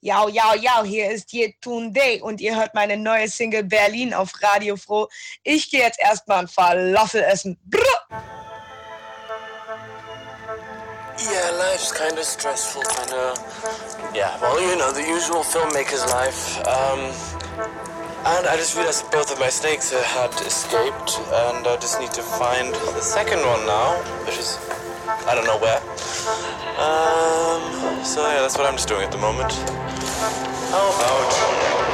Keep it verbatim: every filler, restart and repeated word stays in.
Yau, yau, yau, hier ist Yetunde und ihr hört meine neue Single Berlin auf Radio Froh. Ich gehe jetzt erstmal ein Falafel essen. Brrr. Yeah, life's kind of stressful, kind of, yeah, well, you know, the usual filmmaker's life. Um, and I just realized that both of my snakes had escaped, and I just need to find the second one now, which is, I don't know where. Um, so yeah, that's what I'm just doing at the moment. How about